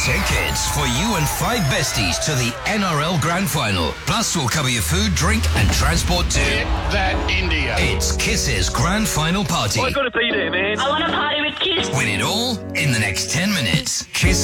Tickets for you and 5 besties to the NRL Grand Final. Plus, we'll cover your food, drink and transport too. Hit that India. It's Kiss's Grand Final Party. I gotta be there, man. I want to party with Kiss. Win it all in the next 10 minutes. Kiss